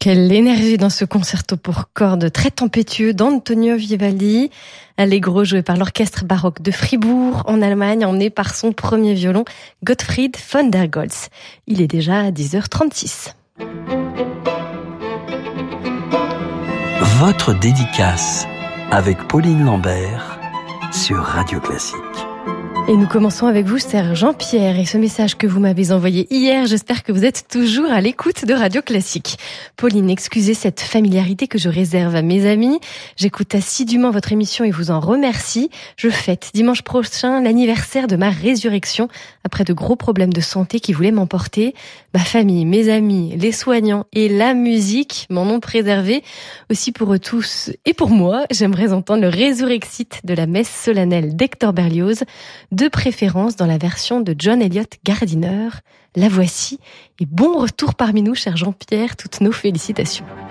Quelle énergie dans ce concerto pour cordes très tempétueux d'Antonio Vivaldi. Allegro joué par l'orchestre baroque de Fribourg en Allemagne, emmené par son premier violon, Gottfried von der Goltz. Il est déjà à 10h36. Votre dédicace avec Pauline Lambert sur Radio Classique. Et nous commençons avec vous, cher Jean-Pierre, et ce message que vous m'avez envoyé hier, j'espère que vous êtes toujours à l'écoute de Radio Classique. Pauline, excusez cette familiarité que je réserve à mes amis. J'écoute assidûment votre émission et vous en remercie. Je fête dimanche prochain l'anniversaire de ma résurrection après de gros problèmes de santé qui voulaient m'emporter. Ma famille, mes amis, les soignants et la musique m'en ont préservé. Aussi pour eux tous et pour moi, j'aimerais entendre le Resurrexit de la messe solennelle d'Hector Berlioz, de préférence dans la version de John Eliot Gardiner. La voici et bon retour parmi nous, cher Jean-Pierre, toutes nos félicitations.